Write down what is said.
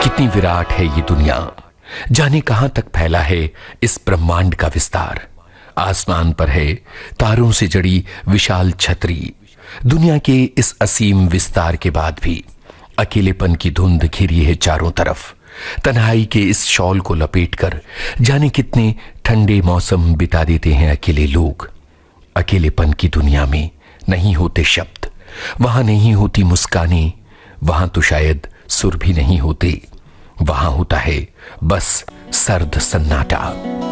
कितनी विराट है ये दुनिया, जाने कहां तक फैला है इस ब्रह्मांड का विस्तार। आसमान पर है तारों से जड़ी विशाल छतरी। दुनिया के इस असीम विस्तार के बाद भी अकेलेपन की धुंध घिरी है चारों तरफ। तन्हाई के इस शॉल को लपेटकर जाने कितने ठंडे मौसम बिता देते हैं अकेले लोग। अकेलेपन की दुनिया में नहीं होते शब्द, वहां नहीं होती मुस्कानें, वहां तो शायद सुर भी नहीं होते। वहां होता है बस सर्द सन्नाटा।